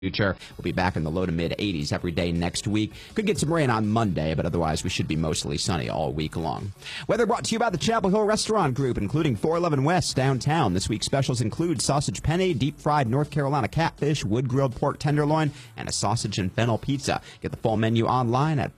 Future. We'll be back in the low to mid 80s every day next week. Could get some rain on Monday, but otherwise we should be mostly sunny all week long. Weather brought to you by the Chapel Hill Restaurant Group, including 411 West downtown. This week's specials include sausage penne, deep-fried North Carolina catfish, wood-grilled pork tenderloin, and a sausage and fennel pizza. Get the full menu online at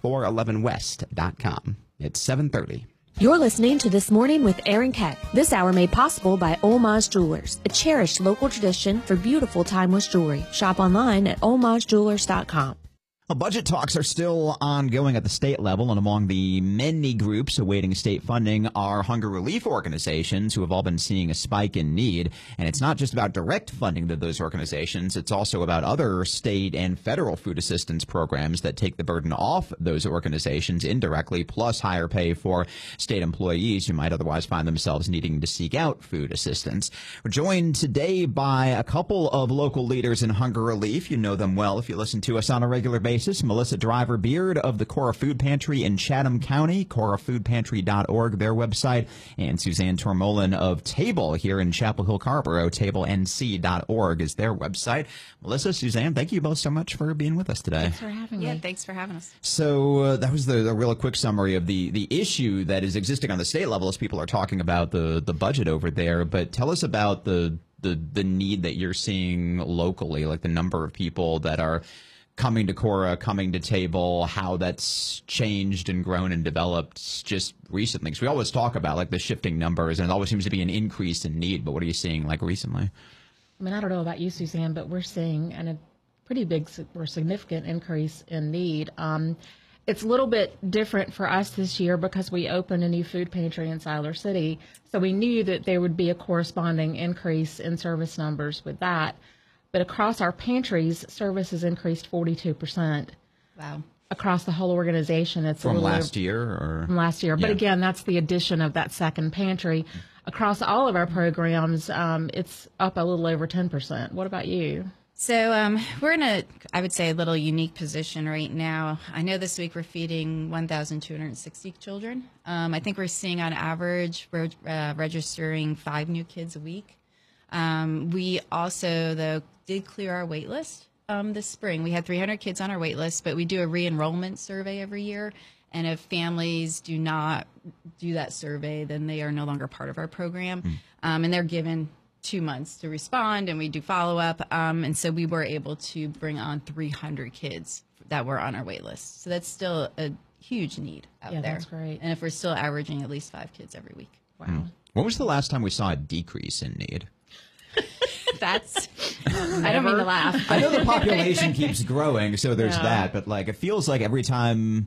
411west.com. It's 7:30. You're listening to This Morning with Aaron Keck. This hour made possible by Olmaz Jewelers, a cherished local tradition for beautiful timeless jewelry. Shop online at olmazjewelers.com. Well, budget talks are still ongoing at the state level, and among the many groups awaiting state funding are hunger relief organizations who have all been seeing a spike in need. And it's not just about direct funding to those organizations. It's also about other state and federal food assistance programs that take the burden off those organizations indirectly, plus higher pay for state employees who might otherwise find themselves needing to seek out food assistance. We're joined today by a couple of local leaders in hunger relief. You know them well if you listen to us on a regular basis. Melissa Driver-Beard of the Cora Food Pantry in Chatham County, corafoodpantry.org, their website, and Suzanne Tormolin of Table here in Chapel Hill, Carrboro, tablenc.org is their website. Melissa, Suzanne, thank you both so much for being with us today. Thanks for having me. Yeah, thanks for having us. So that was the real quick summary of the issue that is existing on the state level as people are talking about the budget over there. But tell us about the need that you're seeing locally, like the number of people that are coming to Cora, coming to Table, how that's changed and grown and developed just recently. Because we always talk about like the shifting numbers, and it always seems to be an increase in need. But what are you seeing like recently? I mean, I don't know about you, Suzanne, but we're seeing a pretty big or significant increase in need. It's a little bit different for us this year because we opened a new food pantry in Siler City. So we knew that there would be a corresponding increase in service numbers with that. But across our pantries, service has increased 42%. Wow. Across the whole organization, it's from last year, or from last year. But yeah. Again, that's the addition of that second pantry. Across all of our programs, it's up a little over 10%. What about you? So we're in I would say, a little unique position right now. I know this week we're feeding 1,260 children. I think we're seeing on average, we're registering 5 new kids a week. We also, though, did clear our wait list this spring. We had 300 kids on our wait list, but we do a re-enrollment survey every year. And if families do not do that survey, then they are no longer part of our program. And they're given 2 months to respond, and we do follow-up. And so we were able to bring on 300 kids that were on our wait list. So that's still a huge need out there. Yeah, that's great. And if we're still averaging at least 5 kids every week. Wow. When was the last time we saw a decrease in need? That's, I don't mean to laugh. I know the population keeps growing, so there's that. But like, it feels like every time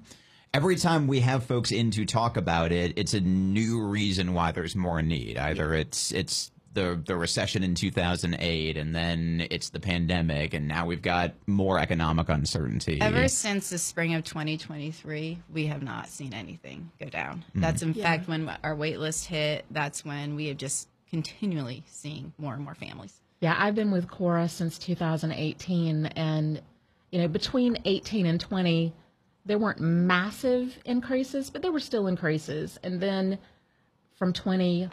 we have folks in to talk about it, it's a new reason why there's more need. Either it's the recession in 2008, and then it's the pandemic, and now we've got more economic uncertainty. Ever since the spring of 2023, we have not seen anything go down. That's in fact when our wait list hit. That's when we have just continually seeing more and more families. Yeah, I've been with Cora since 2018, and between 18 and 20, there weren't massive increases, but there were still increases. And then from 20,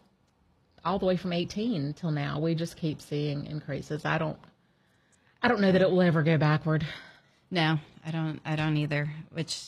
all the way from 18 till now, we just keep seeing increases. I don't know that it will ever go backward. No, I don't either. Which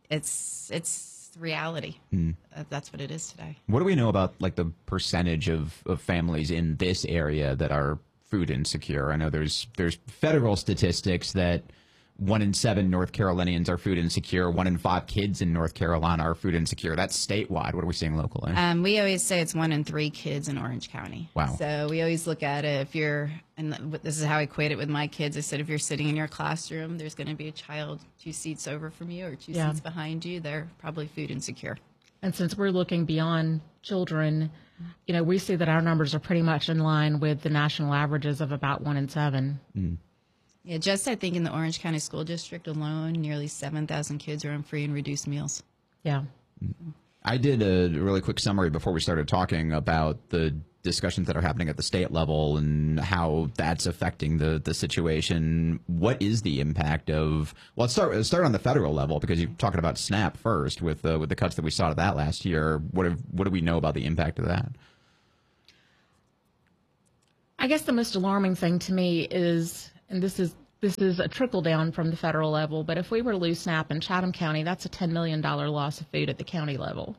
it's reality. That's what it is today. What do we know about like the percentage of families in this area that are food insecure? I know there's federal statistics that 1 in 7 North Carolinians are food insecure. 1 in 5 kids in North Carolina are food insecure. That's statewide. What are we seeing locally? We always say it's 1 in 3 kids in Orange County. Wow. So we always look at it, and this is how I equate it with my kids. I said, if you're sitting in your classroom, there's going to be a child 2 seats over from you or 2 seats behind you. They're probably food insecure. And since we're looking beyond children, we see that our numbers are pretty much in line with the national averages of about 1 in 7. Yeah, just I think in the Orange County School District alone, nearly 7,000 kids are on free and reduced meals. Yeah. I did a really quick summary before we started talking about the discussions that are happening at the state level and how that's affecting the situation. What is the impact of? Well, let's start on the federal level, because you're talking about SNAP first with the cuts that we saw to that last year. What do we know about the impact of that? I guess the most alarming thing to me is, and this is this is a trickle down from the federal level, but if we were to lose SNAP in Chatham County, that's a $10 million loss of food at the county level.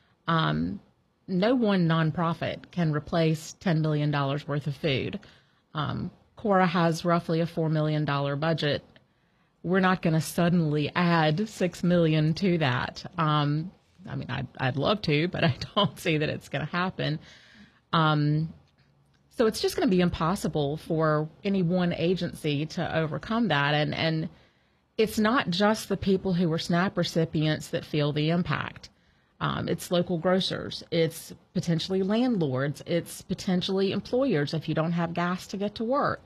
No one nonprofit can replace $10 million worth of food. Cora has roughly a $4 million budget. We're not going to suddenly add $6 million to that. I mean, I'd love to, but I don't see that it's going to happen. So it's just going to be impossible for any one agency to overcome that. And it's not just the people who are SNAP recipients that feel the impact. It's local grocers. It's potentially landlords. It's potentially employers if you don't have gas to get to work.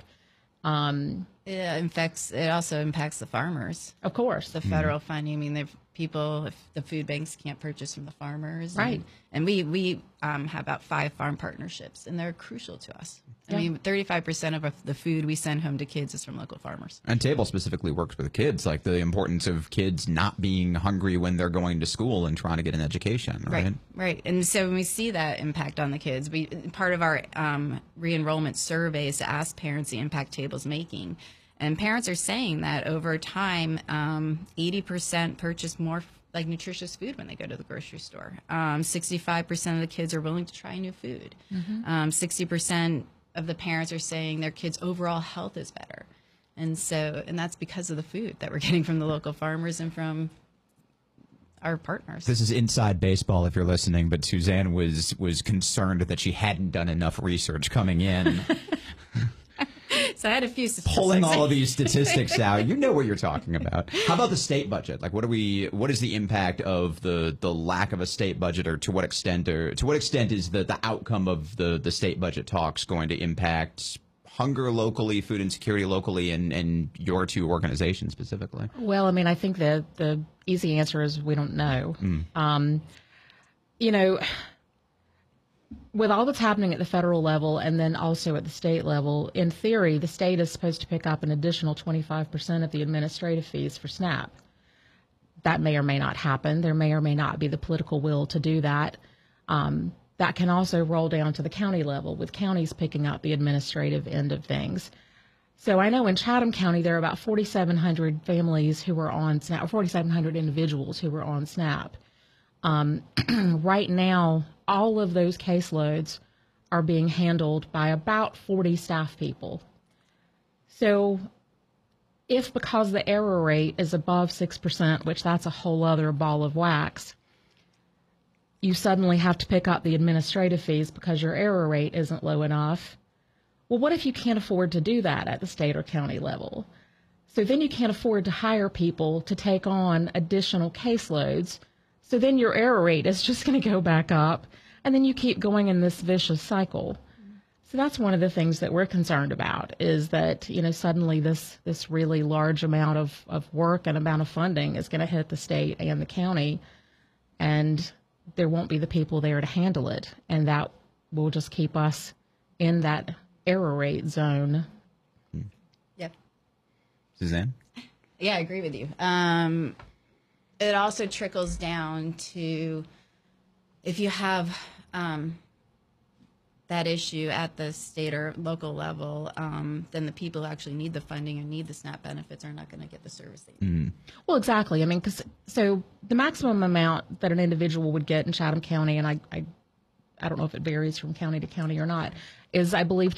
It also impacts the farmers. Of course. The federal funding. I mean, if the food banks can't purchase from the farmers. Right. And we have about 5 farm partnerships, and they're crucial to us. I mean, 35% of the food we send home to kids is from local farmers. And Table specifically works with kids, like the importance of kids not being hungry when they're going to school and trying to get an education, right? Right. And so when we see that impact on the kids, part of our re-enrollment survey is to ask parents the impact Table's making. And parents are saying that over time, 80% purchase more like nutritious food when they go to the grocery store. 65% of the kids are willing to try new food. 60% of the parents are saying their kids' overall health is better. And that's because of the food that we're getting from the local farmers and from our partners. This is inside baseball if you're listening, but Suzanne was concerned that she hadn't done enough research coming in. So I had a few statistics. Pulling all of these statistics out, you know what you're talking about. How about the state budget? Like, what is the impact of the lack of a state budget, or to what extent is the outcome of the state budget talks going to impact hunger locally, food insecurity locally, and your 2 organizations specifically? Well, I mean, I think the easy answer is we don't know. With all that's happening at the federal level and then also at the state level, in theory, the state is supposed to pick up an additional 25% of the administrative fees for SNAP. That may or may not happen. There may or may not be the political will to do that. That can also roll down to the county level, with counties picking up the administrative end of things. So I know in Chatham County, there are about 4,700 families who are on SNAP, or 4,700 individuals who are on SNAP. Right now, all of those caseloads are being handled by about 40 staff people. So if, because the error rate is above 6%, which that's a whole other ball of wax, you suddenly have to pick up the administrative fees because your error rate isn't low enough. Well, what if you can't afford to do that at the state or county level? So then you can't afford to hire people to take on additional caseloads. So then your error rate is just going to go back up, and then you keep going in this vicious cycle. So that's one of the things that we're concerned about, is that, suddenly this really large amount of work and amount of funding is going to hit the state and the county, and there won't be the people there to handle it. And that will just keep us in that error rate zone. Yep. Suzanne? Yeah, I agree with you. It also trickles down to, if you have that issue at the state or local level, then the people who actually need the funding and need the SNAP benefits are not going to get the service they need. Well, exactly. I mean, so the maximum amount that an individual would get in Chatham County, and I don't know if it varies from county to county or not, is, I believe,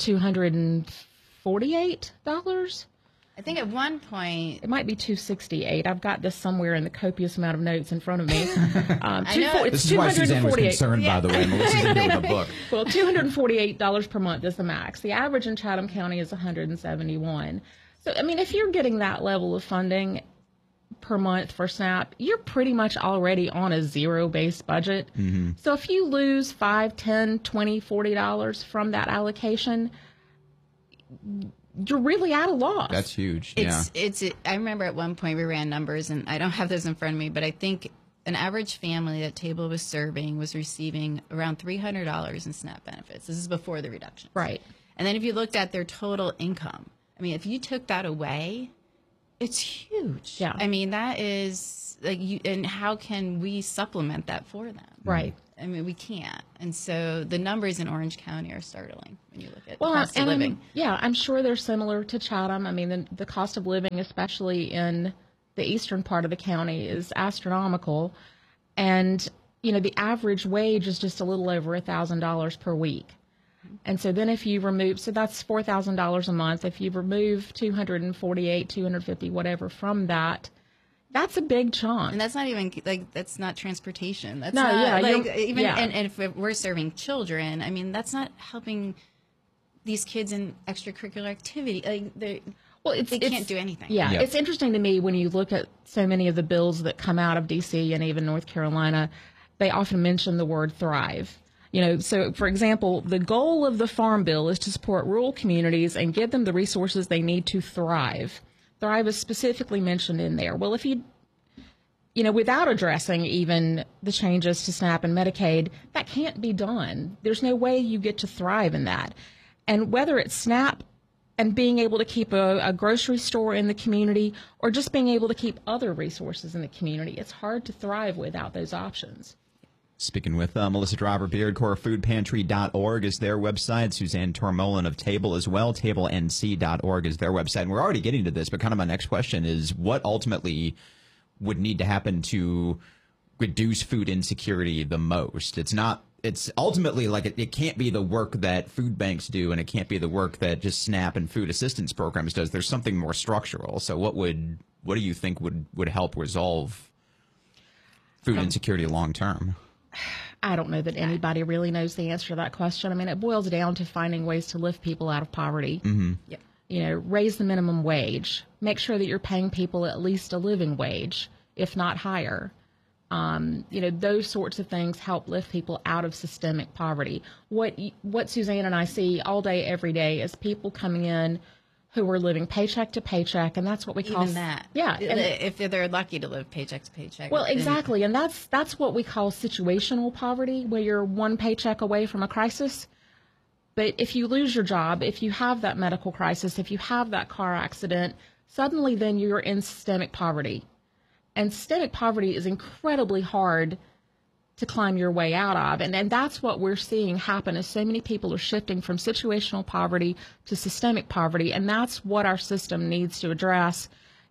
$248. I think at one point, it might be $268. I've got this somewhere in the copious amount of notes in front of me. This is why Suzanne was concerned, by the way. Melissa's in here with a book. Well, $248 per month is the max. The average in Chatham County is $171. So, I mean, if you're getting that level of funding per month for SNAP, you're pretty much already on a zero-based budget. So if you lose $5, $10, $20, $40 from that allocation, you're really at a loss. That's huge. I remember at one point we ran numbers, and I don't have those in front of me, but I think an average family that Table was serving was receiving around $300 in SNAP benefits. This is before the reduction. Right. And then if you looked at their total income, I mean, if you took that away, it's huge. Yeah. I mean, that is and how can we supplement that for them? Right. I mean, we can't. And so the numbers in Orange County are startling when you look at Well, cost of living. I'm sure they're similar to Chatham. I mean, the cost of living, especially in the eastern part of the county, is astronomical. And, the average wage is just a little over $1,000 per week. And so then if you remove, so that's $4,000 a month. If you remove 248, 250, whatever from that, that's a big chunk. And that's not even that's not transportation. That's No, not yeah, even yeah. and if we're serving children, I mean, that's not helping these kids in extracurricular activity. They can't do anything. Yeah, Yep. It's interesting to me when you look at so many of the bills that come out of D.C. and even North Carolina, they often mention the word thrive. So for example, the goal of the Farm Bill is to support rural communities and give them the resources they need to thrive. Thrive is specifically mentioned in there. Well, if without addressing even the changes to SNAP and Medicaid, that can't be done. There's no way you get to thrive in that. And whether it's SNAP and being able to keep a grocery store in the community or just being able to keep other resources in the community, it's hard to thrive without those options. Speaking with Melissa Driver-Beard, CoraFoodPantry.org is their website. Suzanne Tormolen of Table as well. TableNC.org is their website. And we're already getting to this, but kind of my next question is what ultimately would need to happen to reduce food insecurity the most? It's ultimately it can't be the work that food banks do, and it can't be the work that just SNAP and food assistance programs does. There's something more structural. So what do you think would help resolve food insecurity long term? I don't know that anybody really knows the answer to that question. I mean, it boils down to finding ways to lift people out of poverty. Mm-hmm. Yep. Raise the minimum wage. Make sure that you're paying people at least a living wage, if not higher. Those sorts of things help lift people out of systemic poverty. What Suzanne and I see all day, every day is people coming in who are living paycheck to paycheck, and that's what we call Even that. Yeah, and if they're lucky to live paycheck to paycheck. well, then- exactly, and that's what we call situational poverty, where you're one paycheck away from a crisis. But if you lose your job, if you have that medical crisis, if you have that car accident, suddenly then you're in systemic poverty. And systemic poverty is incredibly hard to climb your way out of. And that's what we're seeing happen is so many people are shifting from situational poverty to systemic poverty. And that's what our system needs to address.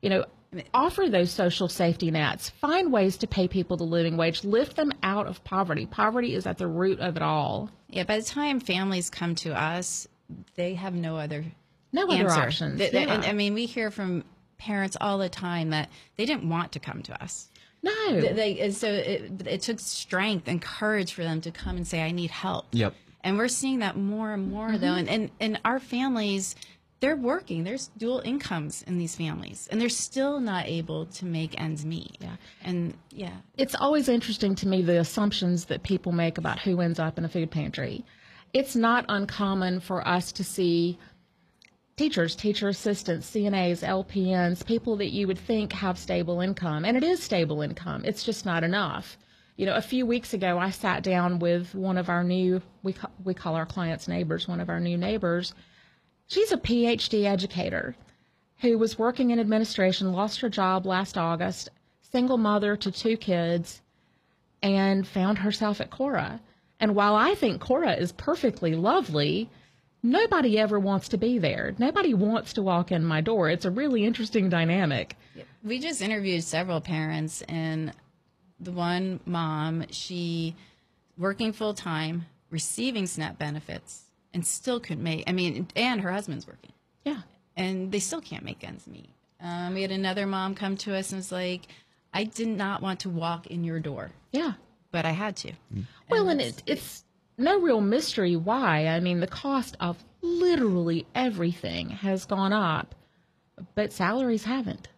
Offer those social safety nets, find ways to pay people the living wage, lift them out of poverty. Poverty is at the root of it all. Yeah, by the time families come to us, they have no other Other answer. options. And I mean, we hear from parents all the time that they didn't want to come to us. No. So it took strength and courage for them to come and say, I need help. Yep. And we're seeing that more and more, though. And our families, they're working. There's dual incomes in these families, and they're still not able to make ends meet. Yeah. And, yeah. It's always interesting to me the assumptions that people make about who ends up in a food pantry. It's not uncommon for us to see teachers, teacher assistants, CNAs, LPNs, people that you would think have stable income. And it is stable income. It's just not enough. A few weeks ago, I sat down with one of our new, we call our clients neighbors, one of our new neighbors. She's a PhD educator who was working in administration, lost her job last August, single mother to 2 kids, and found herself at Cora. And while I think Cora is perfectly lovely, nobody ever wants to be there. Nobody wants to walk in my door. It's a really interesting dynamic. We just interviewed several parents, and the one mom, she working full time, receiving SNAP benefits, and still couldn't make. And her husband's working. Yeah. And they still can't make ends meet. We had another mom come to us and was like, I did not want to walk in your door, Yeah. but I had to. Well, and it's no real mystery why. I mean, the cost of literally everything has gone up, but salaries haven't.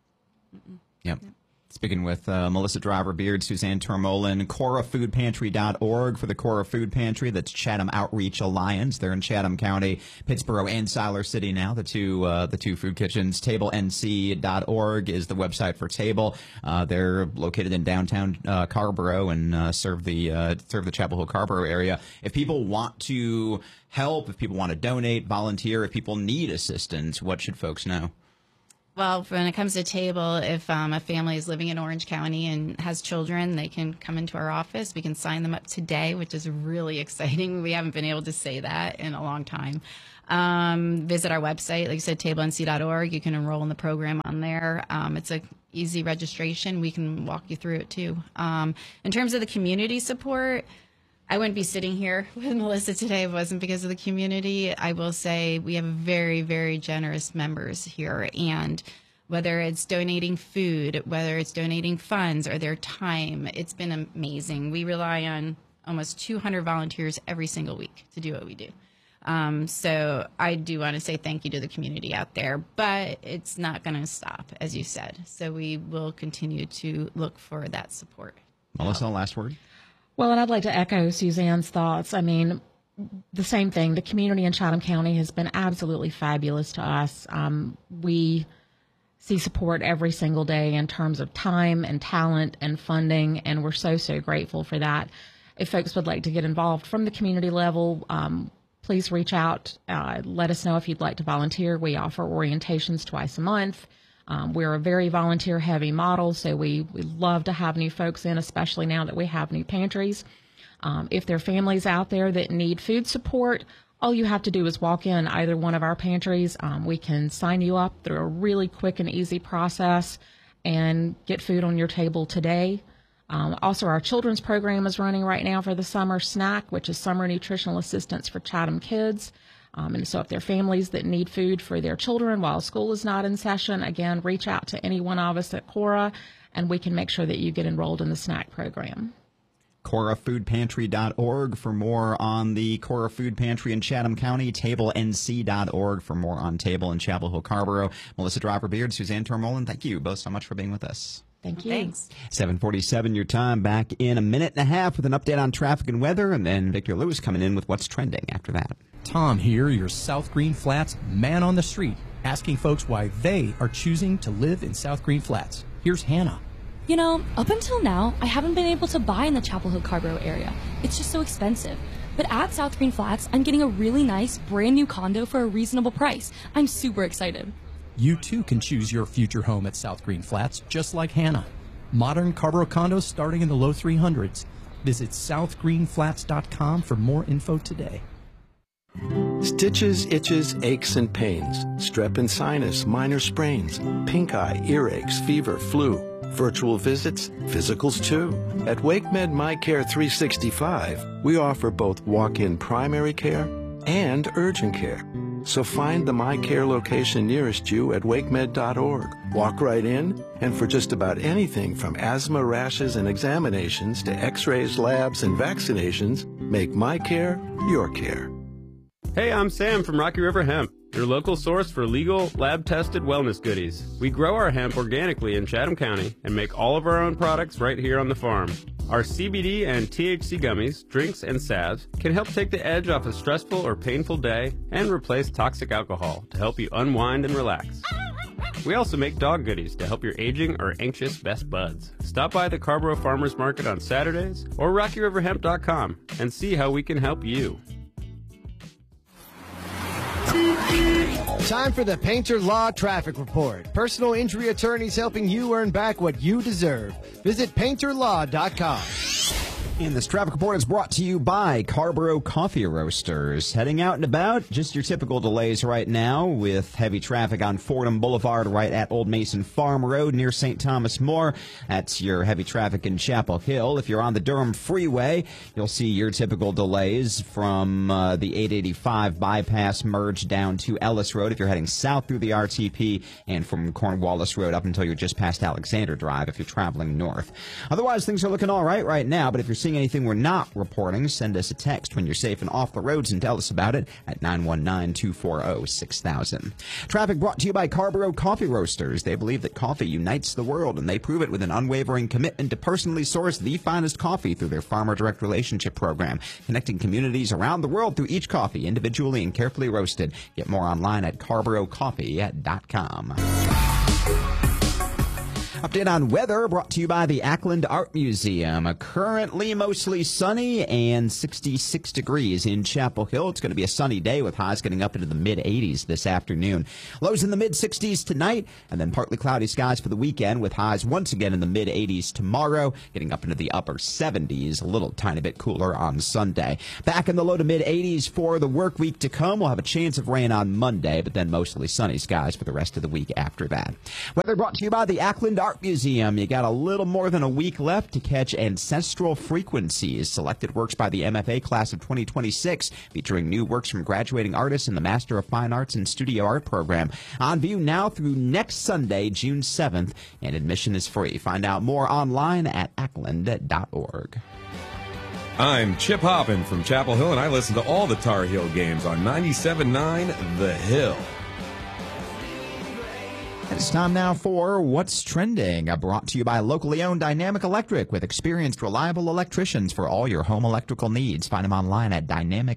Yep. Speaking with Melissa Driver-Beard, Suzanne Tormolen, CoraFoodPantry.org for the Cora Food Pantry. That's Chatham Outreach Alliance. They're in Chatham County, Pittsboro, and Siler City now, the two food kitchens. TableNC.org is the website for Table. They're located in downtown Carrboro and serve the Chapel Hill Carrboro area. If people want to help, if people want to donate, volunteer, if people need assistance, what should folks know? Well, when it comes to table, if a family is living in Orange County and has children, they can come into our office. We can sign them up today, which is really exciting. We haven't been able to say that in a long time. Visit our website, like you said, tablenc.org. You can enroll in the program on there. It's a easy registration. We can walk you through it too. In terms of the community support, I wouldn't be sitting here with Melissa today if it wasn't because of the community. I will say we have very, very generous members here. And whether it's donating food, whether it's donating funds or their time, it's been amazing. We rely on almost 200 volunteers every single week to do what we do. So I do want to say thank you to the community out there, but it's not going to stop, as you said. So we will continue to look for that support. Melissa, last word. Well, and I'd like to echo Suzanne's thoughts. I mean, the same thing. The community in Chatham County has been absolutely fabulous to us. We see support every single day in terms of time and talent and funding, and we're so, so grateful for that. If folks would like to get involved from the community level, please reach out. Let us know if you'd like to volunteer. We offer orientations twice a month. We're a very volunteer-heavy model, so we love to have new folks in, especially now that we have new pantries. If there are families out there that need food support, all you have to do is walk in either one of our pantries. We can sign you up through a really quick and easy process and get food on your table today. Also, our children's program is running right now for the summer snack, which is summer nutritional assistance for Chatham kids. And so if there are families that need food for their children while school is not in session, again, reach out to any one of us at Cora, and we can make sure that you get enrolled in the snack program. CoraFoodPantry.org for more on the Cora Food Pantry in Chatham County. TableNC.org for more on Table in Chapel Hill, Carrboro. Melissa Dropper-Beard, Suzanne Tormolen, thank you both so much for being with us. Thank you. Thanks. 7:47 your time. Back in a minute and a half with an update on traffic and weather, and then Victor Lewis coming in with what's trending after that. Tom here, your South Green Flats man on the street, asking folks why they are choosing to live in South Green Flats. Here's Hannah. You know, up until now, I haven't been able to buy in the Chapel Hill Carrboro area. It's just so expensive. But at South Green Flats, I'm getting a really nice, brand new condo for a reasonable price. I'm super excited. You too can choose your future home at South Green Flats, just like Hannah. Modern Carrboro condos starting in the low 300s. Visit southgreenflats.com for more info today. Stitches, itches, aches, and pains. Strep and sinus, minor sprains. Pink eye, earaches, fever, flu. Virtual visits, physicals too. At WakeMed MyCare 365, we offer both walk-in primary care and urgent care. So find the MyCare location nearest you at wakemed.org. Walk right in, and for just about anything from asthma, rashes, and examinations to x-rays, labs, and vaccinations, make MyCare your care. Hey, I'm Sam from Rocky River Hemp, your local source for legal, lab-tested wellness goodies. We grow our hemp organically in Chatham County and make all of our own products right here on the farm. Our CBD and THC gummies, drinks, and salves can help take the edge off a stressful or painful day and replace toxic alcohol to help you unwind and relax. We also make dog goodies to help your aging or anxious best buds. Stop by the Carrboro Farmers Market on Saturdays or RockyRiverHemp.com and see how we can help you. Time for the Painter Law Traffic Report. Personal injury attorneys helping you earn back what you deserve. Visit painterlaw.com. And this traffic report is brought to you by Carrboro Coffee Roasters. Heading out and about, just your typical delays right now with heavy traffic on Fordham Boulevard right at Old Mason Farm Road near St. Thomas More. That's your heavy traffic in Chapel Hill. If you're on the Durham Freeway, you'll see your typical delays from the 885 bypass merge down to Ellis Road if you're heading south through the RTP, and from Cornwallis Road up until you're just past Alexander Drive if you're traveling north. Otherwise, things are looking all right now, but if you're seeing anything we're not reporting, send us a text when you're safe and off the roads and tell us about it at 919-240-6000. Traffic brought to you by Carrboro Coffee Roasters. They believe that coffee unites the world, and they prove it with an unwavering commitment to personally source the finest coffee through their Farmer Direct Relationship Program, connecting communities around the world through each coffee, individually and carefully roasted. Get more online at CarrboroCoffee.com. Update on weather brought to you by the Ackland Art Museum. Currently mostly sunny and 66 degrees in Chapel Hill. It's going to be a sunny day with highs getting up into the mid-80s this afternoon. Lows in the mid-60s tonight, and then partly cloudy skies for the weekend with highs once again in the mid-80s tomorrow, getting up into the upper 70s, a little tiny bit cooler on Sunday. Back in the low to mid-80s for the work week to come. We'll have a chance of rain on Monday, but then mostly sunny skies for the rest of the week after that. Weather brought to you by the Ackland Art Museum. You got a little more than a week left to catch Ancestral Frequencies, selected works by the MFA class of 2026, featuring new works from graduating artists in the Master of Fine Arts and Studio Art program. On view now through next Sunday, June 7th, and admission is free. Find out more online at ackland.org. I'm Chip Hoppin from Chapel Hill, and I listen to all the Tar Heel games on 97.9 The Hill. It's time now for What's Trending, brought to you by locally owned Dynamic Electric with experienced, reliable electricians for all your home electrical needs. Find them online at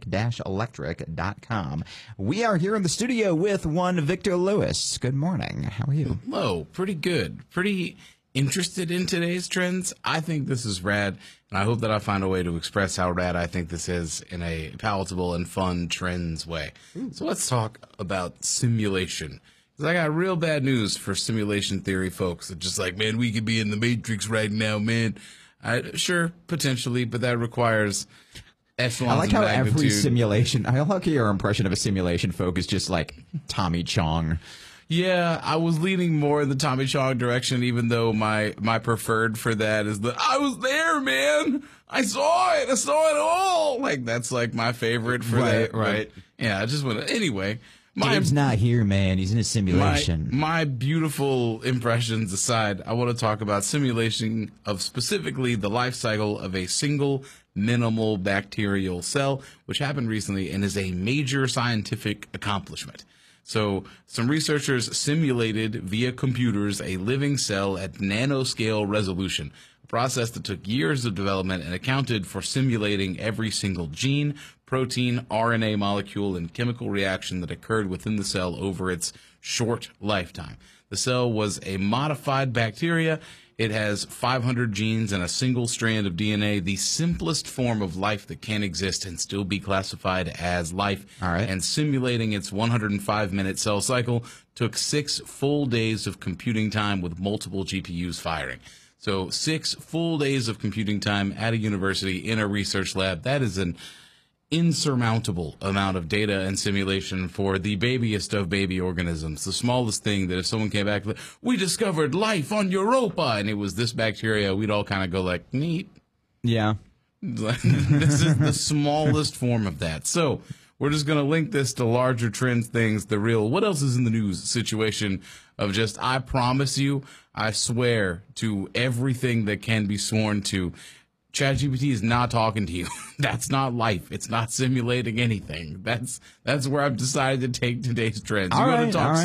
dynamic-electric.com. We are here in the studio with one Victor Lewis. Good morning. How are you? Hello. Pretty good. Pretty interested in today's trends. I think this is rad, and I hope that I find a way to express how rad I think this is in a palatable and fun trends way. So let's talk about simulation. I got real bad news for simulation theory folks. It's just like, man, we could be in the Matrix right now, man. Sure, potentially, but that requires echelons I like how magnitude. every simulation, I like your impression of a simulation folk is just like Tommy Chong. Yeah, I was leaning more in the Tommy Chong direction, even though my preferred for that is I was there, man. I saw it. I saw it all. Like, that's like my favorite for that. Right. But, yeah, I just want to, anyway. Dave's not here, man. He's in a simulation. My beautiful impressions aside, I want to talk about simulation of specifically the life cycle of a single minimal bacterial cell, which happened recently and is a major scientific accomplishment. So some researchers simulated via computers a living cell at nanoscale resolution, a process that took years of development and accounted for simulating every single gene, protein, RNA molecule, and chemical reaction that occurred within the cell over its short lifetime. The cell was a modified bacteria. It has 500 genes and a single strand of DNA, the simplest form of life that can exist and still be classified as life. All right. And simulating its 105-minute cell cycle took 6 full days of computing time with multiple GPUs firing. So 6 full days of computing time at a university in a research lab. That is an insurmountable amount of data and simulation for the babiest of baby organisms. The smallest thing that if someone came back, we discovered life on Europa, and it was this bacteria, we'd all kind of go like, neat. Yeah. This is the smallest form of that. So we're just going to link this to larger trends, things, the real, what else is in the news situation of just, I promise you, I swear to everything that can be sworn to, ChatGPT is not talking to you. That's not life. It's not simulating anything. That's where I've decided to take today's trends. You're going to talk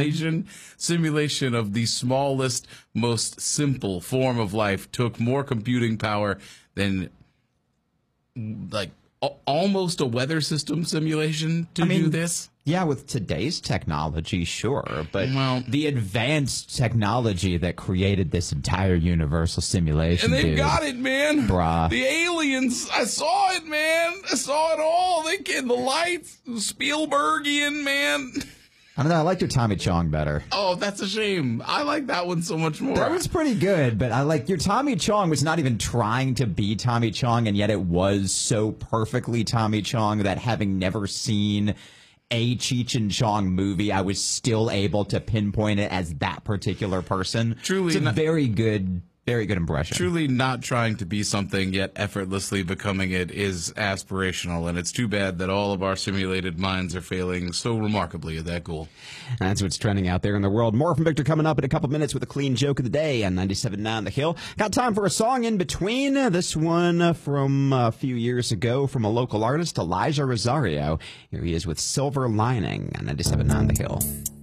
simulation of the smallest, most simple form of life took more computing power than like almost a weather system simulation to do this. Yeah, with today's technology, sure. But the advanced technology that created this entire universal simulation, and they got it, man. Bruh. The aliens, I saw it, man. I saw it all. The lights, Spielbergian, man. I don't know. I like your Tommy Chong better. Oh, that's a shame. I like that one so much more. That was pretty good, but I like your Tommy Chong was not even trying to be Tommy Chong, and yet it was so perfectly Tommy Chong that having never seen a Cheech and Chong movie, I was still able to pinpoint it as that particular person. Truly, it's a very good impression. Truly not trying to be something, yet effortlessly becoming it is aspirational, and it's too bad that all of our simulated minds are failing so remarkably at that goal. That's what's trending out there in the world. More from Victor coming up in a couple minutes with a clean joke of the day on 97.9 The Hill. Got time for a song in between. This one from a few years ago from a local artist, Elijah Rosario. Here he is with Silver Lining on 97.9 The Hill.